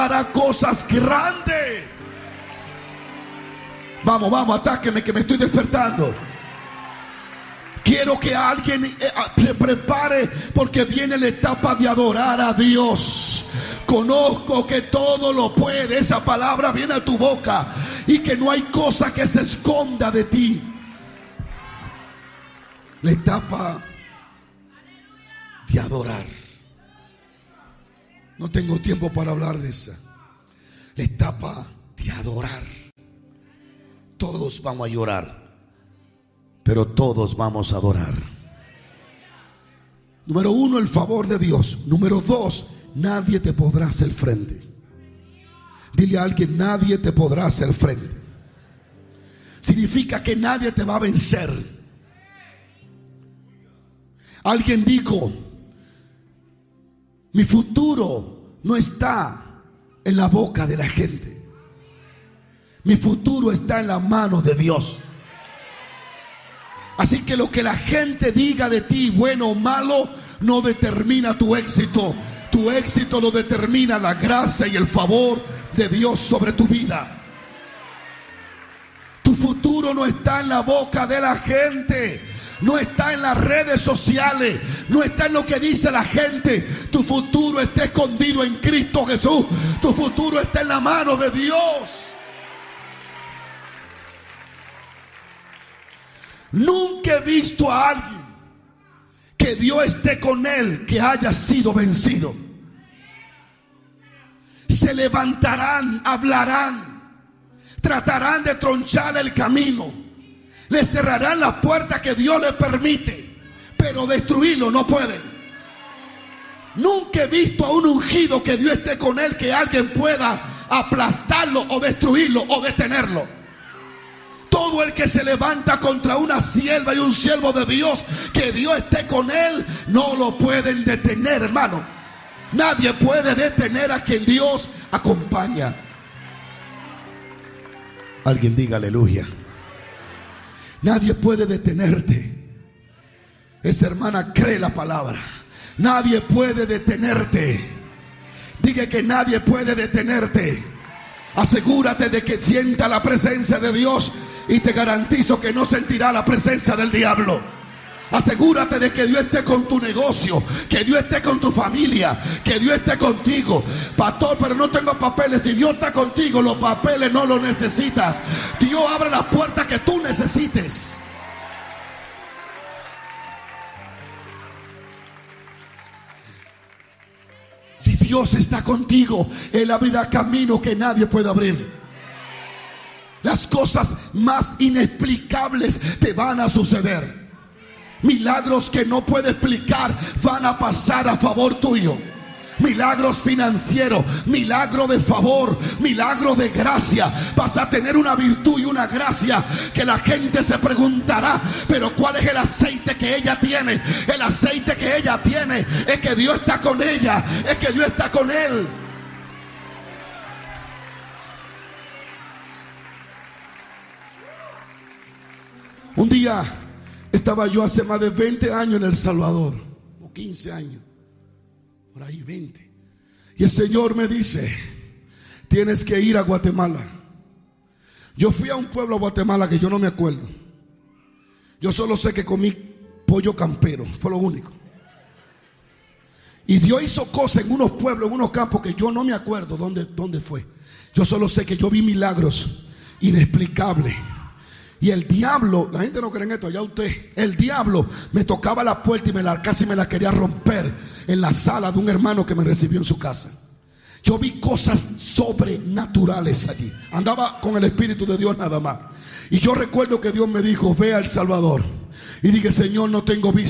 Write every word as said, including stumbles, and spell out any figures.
hará cosas grandes. Vamos, vamos, atáqueme que me estoy despertando. Quiero que alguien eh, pre prepare porque viene la etapa de adorar a Dios. Conozco que todo lo puede. Esa palabra viene a tu boca y que no hay cosa que se esconda de ti. La etapa de adorar. No tengo tiempo para hablar de esa. La etapa de adorar. Todos vamos a llorar, pero todos vamos a adorar. Número uno, el favor de Dios. Número dos, nadie te podrá hacer frente. Dile a alguien, nadie te podrá hacer frente. Significa que nadie te va a vencer. Alguien dijo, mi futuro no está en la boca de la gente. Mi futuro está en la mano de Dios. Así que lo que la gente diga de ti, bueno o malo, no determina tu éxito. Tu éxito lo determina la gracia y el favor de Dios sobre tu vida. Tu futuro no está en la boca de la gente. No está en las redes sociales. No está en lo que dice la gente. Tu futuro está escondido en Cristo Jesús. Tu futuro está en la mano de Dios. Nunca he visto a alguien que Dios esté con él que haya sido vencido. Se levantarán, hablarán, tratarán de tronchar el camino, le cerrarán las puertas que Dios le permite, pero destruirlo no pueden. Nunca he visto a un ungido que Dios esté con él que alguien pueda aplastarlo o destruirlo o detenerlo. Todo el que se levanta contra una sierva y un siervo de Dios, que Dios esté con él, no lo pueden detener, hermano. Nadie puede detener a quien Dios acompaña. Alguien diga aleluya. Nadie puede detenerte. Esa hermana cree la palabra. Nadie puede detenerte. Diga que nadie puede detenerte. Asegúrate de que sienta la presencia de Dios y te garantizo que no sentirá la presencia del diablo. Asegúrate de que Dios esté con tu negocio, que Dios esté con tu familia, que Dios esté contigo. Pastor, pero no tengo papeles. Si Dios está contigo, los papeles no los necesitas. Dios abre las puertas que tú necesites. Si Dios está contigo, Él abrirá camino que nadie puede abrir. Las cosas más inexplicables te van a suceder. Milagros que no puedes explicar van a pasar a favor tuyo. Milagros financieros, milagro de favor, milagro de gracia. Vas a tener una virtud y una gracia que la gente se preguntará, pero ¿cuál es el aceite que ella tiene? El aceite que ella tiene es que Dios está con ella, es que Dios está con él. Un día estaba yo hace más de veinte años en El Salvador, o quince años, por ahí veinte. Y el Señor me dice, tienes que ir a Guatemala. Yo fui a un pueblo a Guatemala que yo no me acuerdo. Yo solo sé que comí pollo campero, fue lo único. Y Dios hizo cosas en unos pueblos, en unos campos que yo no me acuerdo dónde, dónde fue. Yo solo sé que yo vi milagros inexplicables. Y el diablo, la gente no cree en esto, allá usted, el diablo me tocaba la puerta y me la, casi me la quería romper en la sala de un hermano que me recibió en su casa. Yo vi cosas sobrenaturales allí. Andaba con el Espíritu de Dios nada más. Y yo recuerdo que Dios me dijo, ve a El Salvador y dije, Señor, no tengo visa.